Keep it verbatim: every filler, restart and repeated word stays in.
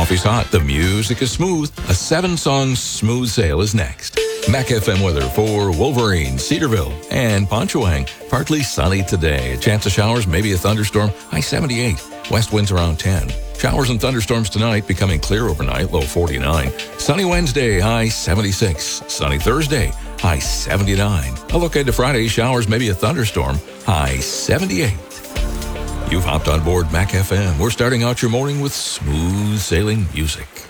coffee's hot, the music is smooth. A seven-song smooth sail is next. Mac F M weather for Wolverine, Cedarville, and Ponchawang. Partly sunny today. A chance of showers, maybe a thunderstorm. High seventy-eight. West winds around ten. Showers and thunderstorms tonight, becoming clear overnight, low forty-nine. Sunny Wednesday, high seventy-six. Sunny Thursday, high seventy-nine. A look ahead to Friday, showers, maybe a thunderstorm, high seventy-eight. You've hopped on board Mac F M. We're starting out your morning with smooth sailing music.